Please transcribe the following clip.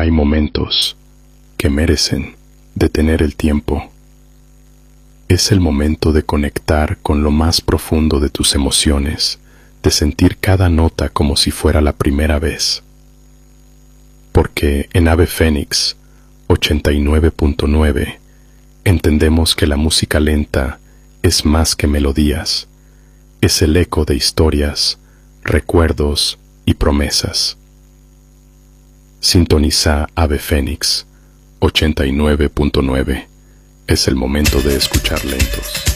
hay momentos que merecen detener el tiempo. Es el momento de conectar con lo más profundo de tus emociones, de sentir cada nota como si fuera la primera vez. Porque en Ave Fénix 89.9 entendemos que la música lenta es más que melodías, es el eco de historias, recuerdos y promesas. Sintoniza Ave Fénix 89.9. Es el momento de escuchar lentos.